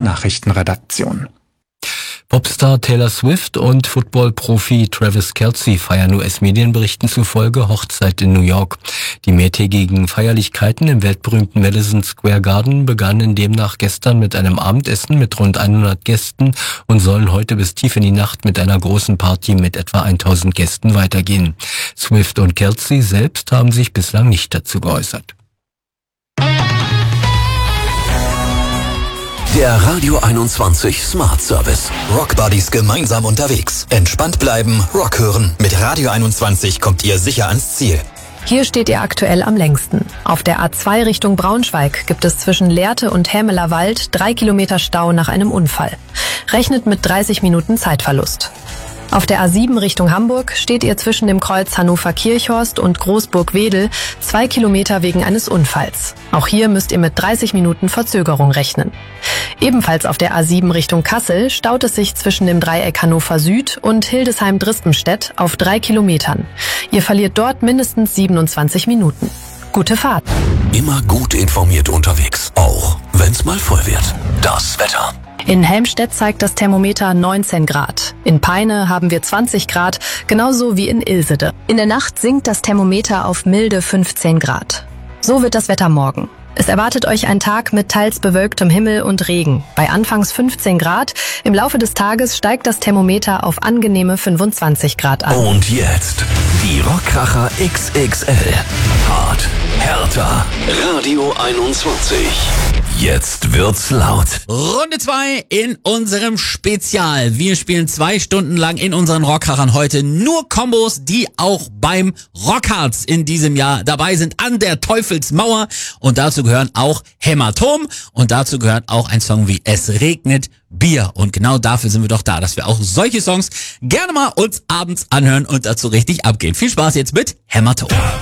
Nachrichtenredaktion. Popstar Taylor Swift und Football-Profi Travis Kelce feiern US-Medienberichten zufolge Hochzeit in New York. Die mehrtägigen Feierlichkeiten im weltberühmten Madison Square Garden begannen demnach gestern mit einem Abendessen mit rund 100 Gästen und sollen heute bis tief in die Nacht mit einer großen Party mit etwa 1000 Gästen weitergehen. Swift und Kelce selbst haben sich bislang nicht dazu geäußert. Der Radio 21 Smart Service. Rock Buddies gemeinsam unterwegs. Entspannt bleiben, Rock hören. Mit Radio 21 kommt ihr sicher ans Ziel. Hier steht ihr aktuell am längsten. Auf der A2 Richtung Braunschweig gibt es zwischen Lehrte und Hämeler Wald 3 Kilometer Stau nach einem Unfall. Rechnet mit 30 Minuten Zeitverlust. Auf der A7 Richtung Hamburg steht ihr zwischen dem Kreuz Hannover-Kirchhorst und Großburg-Wedel 2 Kilometer wegen eines Unfalls. Auch hier müsst ihr mit 30 Minuten Verzögerung rechnen. Ebenfalls auf der A7 Richtung Kassel staut es sich zwischen dem Dreieck Hannover Süd und Hildesheim-Drispenstedt auf 3 Kilometern. Ihr verliert dort mindestens 27 Minuten. Gute Fahrt! Immer gut informiert unterwegs, auch wenn's mal voll wird. Das Wetter. In Helmstedt zeigt das Thermometer 19 Grad. In Peine haben wir 20 Grad, genauso wie in Ilsede. In der Nacht sinkt das Thermometer auf milde 15 Grad. So wird das Wetter morgen. Es erwartet euch ein Tag mit teils bewölktem Himmel und Regen. Bei anfangs 15 Grad. Im Laufe des Tages steigt das Thermometer auf angenehme 25 Grad an. Und jetzt die Rockkracher XXL. Hart, härter. Radio 21. Jetzt wird's laut. Runde 2 in unserem Spezial. Wir spielen 2 Stunden lang in unseren Rockkrachern heute nur Kombos, die auch beim Rockharz in diesem Jahr dabei sind, an der Teufelsmauer. Und dazu gehören auch Hämatom und dazu gehört auch ein Song wie Es regnet Bier. Und genau dafür sind wir doch da, dass wir auch solche Songs gerne mal uns abends anhören und dazu richtig abgehen. Viel Spaß jetzt mit Hämatom.